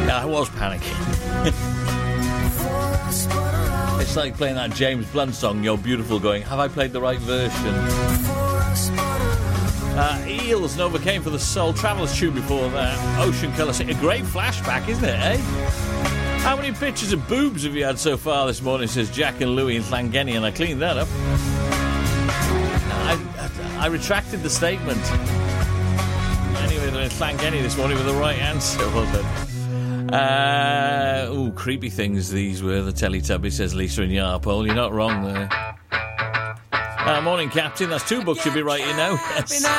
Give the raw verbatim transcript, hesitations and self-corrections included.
Yeah, I was panicking. It's like playing that James Blunt song, You're Beautiful, going, have I played the right version? Uh, Eels, Nova Came for the Soul. Traveller's tune before that. Ocean Colour City. A great flashback, isn't it, eh? How many pictures of boobs have you had so far this morning, says Jack and Louie in Llangeni, and I cleaned that up. I, I, I retracted the statement. Anyway, they're in Llangeni this morning with the right answer, was it? Uh, ooh, creepy things these were, the Teletubbies, says Lisa in Yarpole. You're not wrong there. Uh, morning, Captain. That's two books you'll be writing now. Yes.